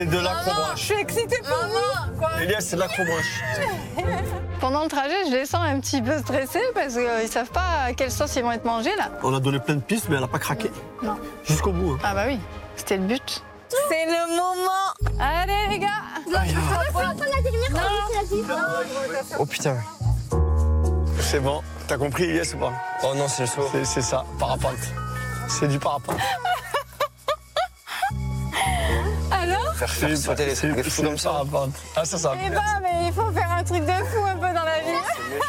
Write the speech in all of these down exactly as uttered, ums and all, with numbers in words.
C'est de l'acrobranche. Je suis excitée pour vous. Elias, c'est de l'acrobranche. Pendant le trajet, je les sens un petit peu stressés parce qu'ils ne savent pas à quelle sauce ils vont être mangés là. On a donné plein de pistes, mais elle n'a pas craqué. Non. Jusqu'au bout. Hein. Ah bah oui, c'était le but. C'est le moment. Allez les gars. Oh putain. C'est bon. T'as compris, Elias, ou pas? Oh non, c'est le saut. C'est- C'est ça, parapente. C'est du parapente. Alors? Faire faire sauter les trucs de fou comme ça. Parapente. Ah, ça, ça. Eh ben, mais il faut faire un truc de fou un peu dans la vie.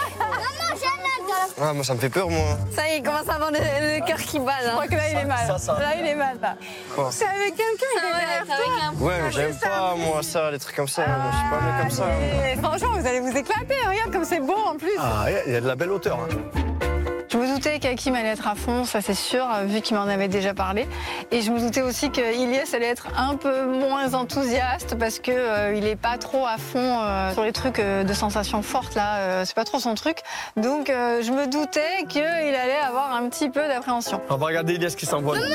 Ah, moi ça me fait peur, moi. Ça y est, il commence à avoir le, le cœur qui bat Je là. crois que là il est mal. ça, ça. Là il est mal là. Quoi? C'est avec quelqu'un, il est derrière toi. Ouais, mais j'aime pas, moi, ça, les trucs comme ça. Moi, je suis pas un mec comme ça. moi. Et franchement, vous allez vous éclater. Regarde comme c'est beau en plus. Ah, il y a de la belle hauteur. Hein. Je me doutais qu'Hakim allait être à fond, ça c'est sûr, vu qu'il m'en avait déjà parlé. Et je me doutais aussi qu'Ilias allait être un peu moins enthousiaste parce qu'il euh, n'est pas trop à fond euh, sur les trucs euh, de sensations fortes, là. Euh, c'est pas trop son truc. Donc euh, je me doutais qu'il allait avoir un petit peu d'appréhension. On va regarder Elias qui s'envole. Ouais,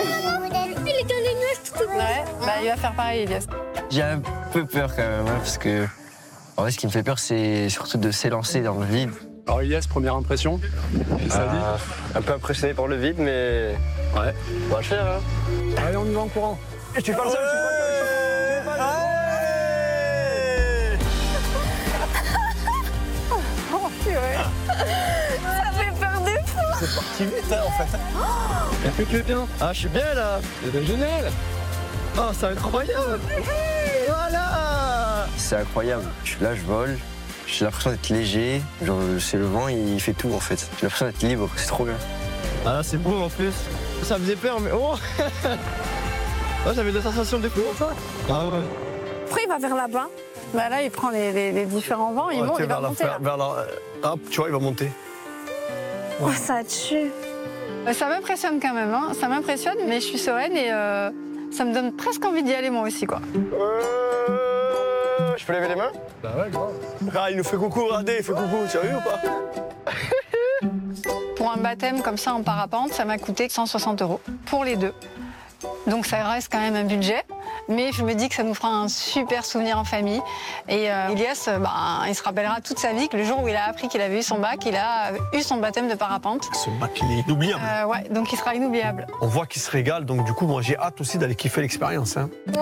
bah, il va faire pareil, Ilias. J'ai un peu peur quand même, hein, parce que. En vrai, ce qui me fait peur, c'est surtout de s'élancer dans le vide. Alors Elias, première impression, ça dit Euh, un peu impressionné par le vide, mais. Ouais. On va le faire, hein. Allez, on y va en courant. Et tu parles seul, tu parles seul. Oh, purée. Ça fait peur de fou. C'est parti vite, hein, en fait. Est-ce que tu es bien? Ah, je suis bien, là. C'est génial. Ah, c'est incroyable. Voilà. C'est incroyable. Je suis là, je vole. J'ai l'impression d'être léger. Genre, c'est le vent, il fait tout en fait. J'ai l'impression d'être libre, c'est trop bien. Ah, là, c'est beau, en plus. Ça faisait peur, mais oh. Ah, j'avais des sensations de fou. Ah, ouais. Pourquoi il va vers là-bas? Bah là, il prend les, les- les différents vents, il Ouais, monte, t'es il va vers la monter. fer- là. vers la- euh, Hop, tu vois, il va monter. Oh, ça tue. Euh, Ça m'impressionne quand même, hein. Ça m'impressionne, mais je suis sereine et euh, ça me donne presque envie d'y aller moi aussi, quoi. Euh, je peux lever les mains? Bah ouais, grave. Ah, il nous fait coucou, regardez, il fait coucou, tu as vu ou pas? Pour un baptême comme ça en parapente, ça m'a coûté cent soixante euros pour les deux. Donc ça reste quand même un budget, mais je me dis que ça nous fera un super souvenir en famille. Et euh, Ilias, euh, bah, il se rappellera toute sa vie que le jour où il a appris qu'il avait eu son bac, il a eu son baptême de parapente. Ce bac, il est inoubliable. Euh, ouais, donc il sera inoubliable. On voit qu'il se régale, donc du coup, moi, j'ai hâte aussi d'aller kiffer l'expérience. Hein. Ouais.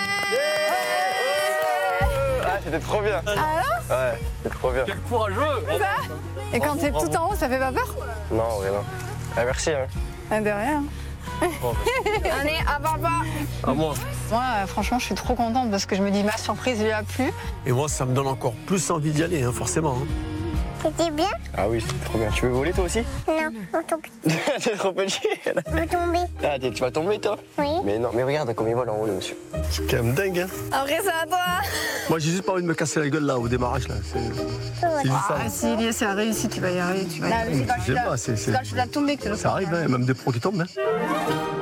Ah, c'était trop bien. Ouais, c'était trop bien. Courageux. Et quand t'es tout en haut, ça fait pas peur? Non, vraiment. Ah, merci, hein. Ah, de rien. Allez, à papa. Ah, moi. Moi, euh, franchement, je suis trop contente parce que je me dis ma surprise lui a plu. Et moi, ça me donne encore plus envie d'y aller, hein, forcément. Hein. C'était bien? Ah oui, c'était trop bien. Tu veux voler toi aussi? Non, on tombe. T'es trop petit. On va tomber. Ah, t'es- tu vas tomber toi? Oui. Mais non, mais regarde comme il vole en haut, le monsieur. C'est quand même dingue. Hein. Après, c'est à toi. Moi, j'ai juste pas envie de me casser la gueule là, au démarrage. Là. C'est c'est juste ça. Ah, si Ilias a réussi, tu vas y arriver. Tu vas y arriver. Je sais pas, c'est- c'est- tomber que tu ça arrive, hein, même des pros qui tombent. Hein.